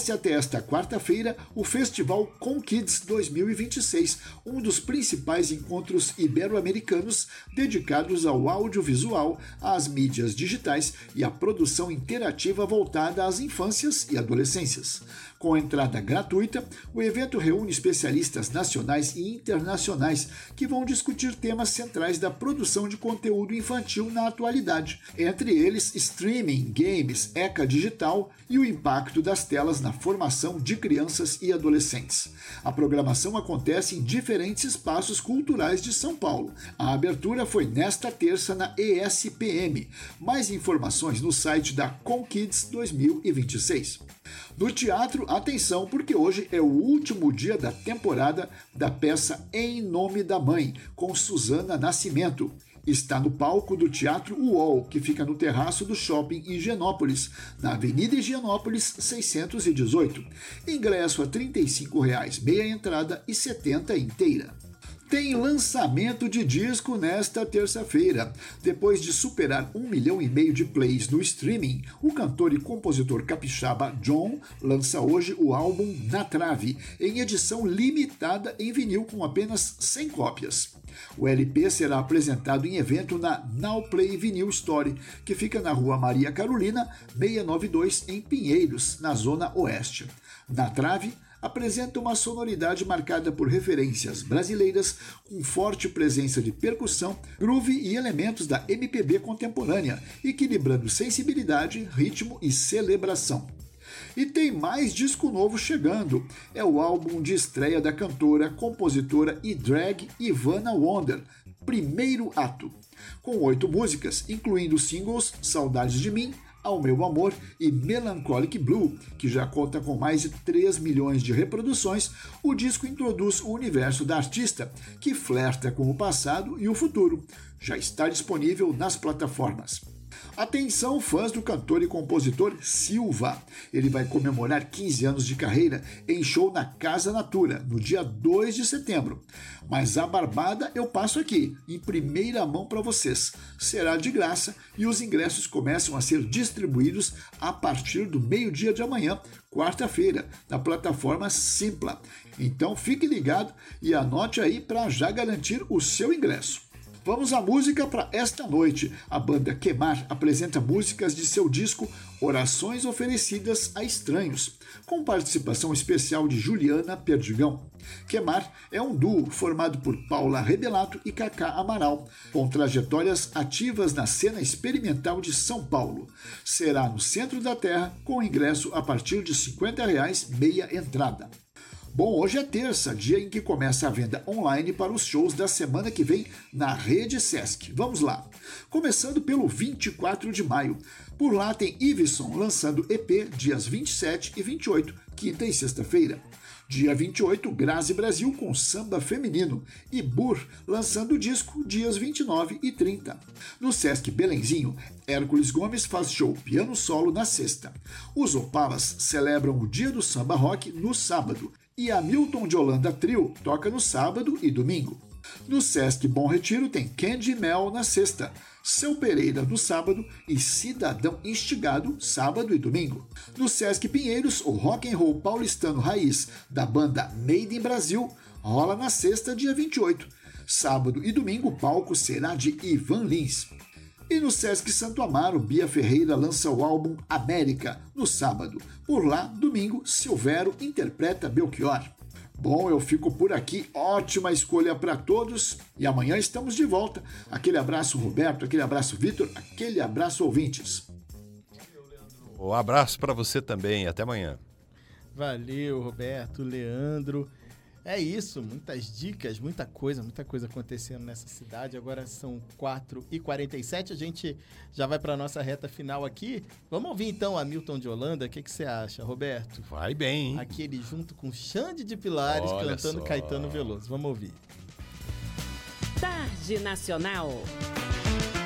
acontece até esta quarta-feira o Festival Conkids 2026, um dos principais encontros ibero-americanos dedicados ao audiovisual, às mídias digitais e à produção interativa voltada às infâncias e adolescências. Com entrada gratuita, o evento reúne especialistas nacionais e internacionais que vão discutir temas centrais da produção de conteúdo infantil na atualidade, entre eles streaming, games, ECA digital e o impacto das telas na formação de crianças e adolescentes. A programação acontece em diferentes espaços culturais de São Paulo. A abertura foi nesta terça na ESPM. Mais informações no site da Conkids 2026. No teatro, atenção, porque hoje é o último dia da temporada da peça Em Nome da Mãe, com Susana Nascimento. Está no palco do Teatro UOL, que fica no terraço do Shopping Higienópolis, na Avenida Higienópolis 618. Ingresso a R$ 35,00 meia entrada e R$ 70,00 inteira. Tem lançamento de disco nesta terça-feira. Depois de superar 1,5 milhão de plays no streaming, o cantor e compositor capixaba John lança hoje o álbum Na Trave, em edição limitada em vinil com apenas 100 cópias. O LP será apresentado em evento na Now Play Vinyl Story, que fica na Rua Maria Carolina, 692, em Pinheiros, na Zona Oeste. Na Trave apresenta uma sonoridade marcada por referências brasileiras, com forte presença de percussão, groove e elementos da MPB contemporânea, equilibrando sensibilidade, ritmo e celebração. E tem mais disco novo chegando. É o álbum de estreia da cantora, compositora e drag Ivana Wonder, Primeiro Ato. Com 8 músicas, incluindo os singles Saudades de Mim, Ao Meu Amor e Melancholic Blue, que já conta com mais de 3 milhões de reproduções, o disco introduz o universo da artista, que flerta com o passado e o futuro. Já está disponível nas plataformas. Atenção, fãs do cantor e compositor Silva. Ele vai comemorar 15 anos de carreira em show na Casa Natura, no dia 2 de setembro. Mas a barbada eu passo aqui, em primeira mão para vocês. Será de graça e os ingressos começam a ser distribuídos a partir do meio-dia de amanhã, quarta-feira, na plataforma Simpla. Então fique ligado e anote aí para já garantir o seu ingresso. Vamos à música para esta noite. A banda Quemar apresenta músicas de seu disco Orações Oferecidas a Estranhos, com participação especial de Juliana Perdigão. Quemar é um duo formado por Paula Rebelato e Cacá Amaral, com trajetórias ativas na cena experimental de São Paulo. Será no centro da terra, com ingresso a partir de R$ 50,00 meia entrada. Bom, hoje é terça, dia em que começa a venda online para os shows da semana que vem na Rede Sesc. Vamos lá. Começando pelo 24 de maio. Por lá tem Iveson lançando EP dias 27 e 28, quinta e sexta-feira. Dia 28, Grazi Brasil com samba feminino e Bur lançando disco dias 29 e 30. No Sesc Belenzinho, Hércules Gomes faz show piano solo na sexta. Os Opalas celebram o Dia do Samba Rock no sábado e a Milton de Holanda Trio toca no sábado e domingo. No Sesc Bom Retiro tem Candy Mel na sexta, Seu Pereira no sábado e Cidadão Instigado sábado e domingo. No Sesc Pinheiros, o rock and roll paulistano raiz da banda Made in Brasil rola na sexta, dia 28. Sábado e domingo o palco será de Ivan Lins. E no Sesc Santo Amaro, Bia Ferreira lança o álbum América no sábado. Por lá, domingo, Silvério interpreta Belchior. Bom, eu fico por aqui, ótima escolha para todos e amanhã estamos de volta. Aquele abraço, Roberto, aquele abraço, Vitor, aquele abraço, ouvintes. Um abraço para você também, até amanhã. Valeu, Roberto, Leandro. É isso, muitas dicas, muita coisa acontecendo nessa cidade. Agora são 4h47, a gente já vai para a nossa reta final aqui. Vamos ouvir então a Milton de Holanda, o que você acha, Roberto? Vai bem, hein? Aquele junto com Xande de Pilares, olha cantando só. Caetano Veloso. Vamos ouvir. Tarde Nacional.